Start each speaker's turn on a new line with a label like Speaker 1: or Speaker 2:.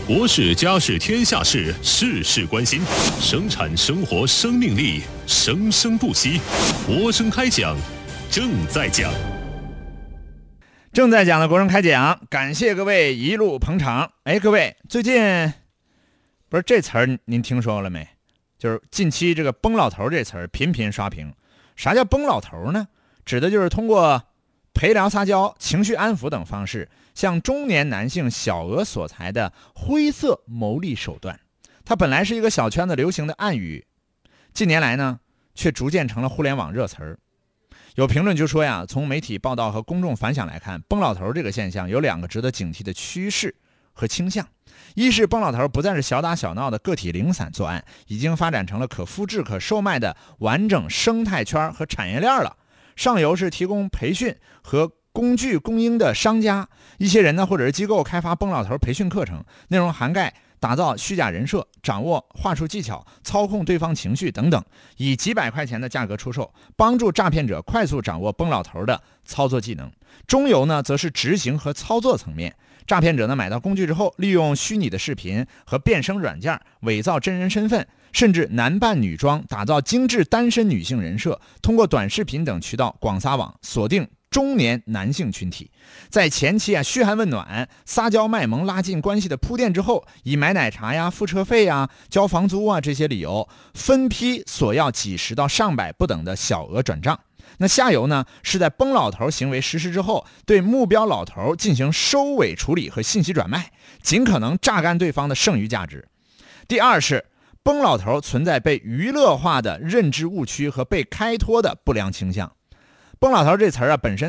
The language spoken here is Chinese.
Speaker 1: 国事家事天下事，事事关心，生产生活生命力，生生不息。国声开讲，正在讲。
Speaker 2: 正在讲的国声开讲，感谢各位一路捧场。各位，最近不是这词儿您听说了没？就是近期这个崩老头这词儿频频刷屏。啥叫崩老头呢？指的就是通过陪聊撒娇、情绪安抚等方式，向中年男性小额索财的灰色牟利手段。它本来是一个小圈子流行的暗语，近年来呢，却逐渐成了互联网热词儿。有评论就说呀，从媒体报道和公众反响来看，崩老头这个现象有两个值得警惕的趋势和倾向。一是崩老头不再是小打小闹的个体零散作案，已经发展成了可复制可售卖的完整生态圈和产业链了。上游是提供培训和工具供应的商家，一些人呢或者是机构开发崩老头培训课程，内容涵盖打造虚假人设、掌握话术技巧、操控对方情绪等等，以几百块钱的价格出售，帮助诈骗者快速掌握崩老头的操作技能。中游呢则是执行和操作层面，诈骗者呢买到工具之后，利用虚拟的视频和变声软件伪造真人身份，甚至男扮女装，打造精致单身女性人设，通过短视频等渠道广撒网，锁定中年男性群体。在前期嘘寒问暖、撒娇卖萌、拉近关系的铺垫之后，以买奶茶呀、付车费呀、交房租啊这些理由，分批索要几十到上百不等的小额转账。那下游呢，是在崩老头行为实施之后，对目标老头进行收尾处理和信息转卖，尽可能榨干对方的剩余价值。第二是崩老头存在被娱乐化的认知误区和被开脱的不良倾向。崩老头这词儿本身